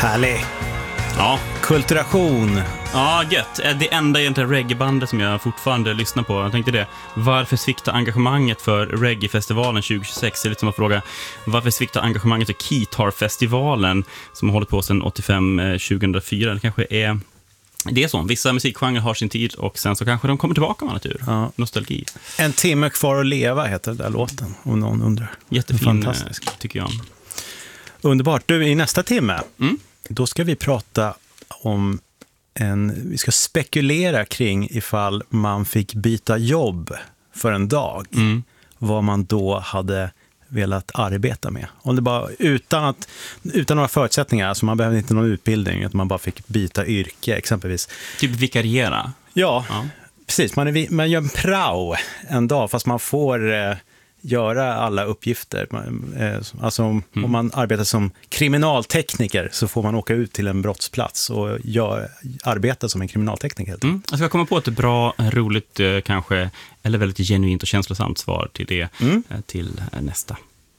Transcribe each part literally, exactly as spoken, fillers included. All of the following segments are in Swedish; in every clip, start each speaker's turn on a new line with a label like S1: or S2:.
S1: Härlig.
S2: Ja.
S1: Kulturation.
S2: Ja, gött. Det enda egentligen reggaebandet som jag fortfarande lyssnar på. Jag tänkte det. Varför sviktar engagemanget för reggae-festivalen tjugohundratjugosex? Det är lite som att fråga, varför sviktar engagemanget för Keytar-festivalen som har hållit på sedan åttiofem till tjugohundrafyra? Det kanske är... Det är så. Vissa musikgenrer har sin tid och sen så kanske de kommer tillbaka med natur.
S1: Ja.
S2: Nostalgi.
S1: En timme kvar att leva heter den där låten, om någon undrar.
S2: Jättefin,
S1: fantastisk,
S2: tycker jag.
S1: Underbart. Du, i nästa timme,
S2: Mm.
S1: då ska vi prata om en... Vi ska spekulera kring ifall man fick byta jobb för en dag.
S2: Mm.
S1: Vad man då hade velat arbeta med. Om det bara utan att utan några förutsättningar, alltså man behövde inte någon utbildning, att man bara fick byta yrke exempelvis.
S2: Typ vikariera.
S1: Ja,
S2: Ja.
S1: precis. Man, är, man gör en prao en dag fast man får eh, göra alla uppgifter. Man, eh, alltså mm. om man arbetar som kriminaltekniker så får man åka ut till en brottsplats och gör, arbeta som en kriminaltekniker.
S2: Mm. Jag ska komma på ett bra, roligt eh, kanske, eller väldigt genuint och känslosamt svar till det
S1: Mm.
S2: eh, till eh, nästa.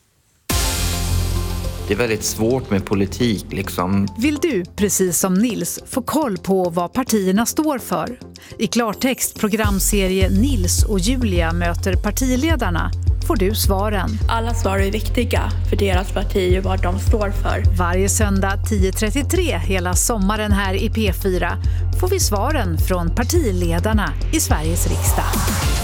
S3: Det är väldigt svårt med politik liksom.
S4: Vill du, precis som Nils, få koll på vad partierna står för? I klartext programserie Nils och Julia möter partiledarna får du svaren.
S5: Alla svar är viktiga för deras parti och vad de står för.
S4: Varje söndag tio trettiotre hela sommaren här i P fyra får vi svaren från partiledarna i Sveriges riksdag.